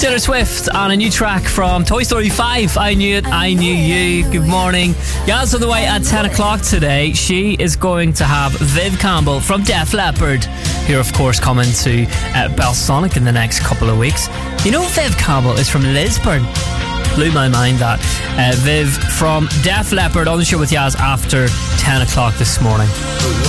Taylor Swift on a new track from Toy Story 5. I Knew It, I Knew You. Good morning. Yaz on the way at 10 o'clock today. She is going to have Viv Campbell from Def Leppard here, of course, coming to Belsonic in the next couple of weeks. You know, Viv Campbell is from Lisburn. Blew my mind that. Viv from Def Leppard on the show with Yaz after 10 o'clock this morning.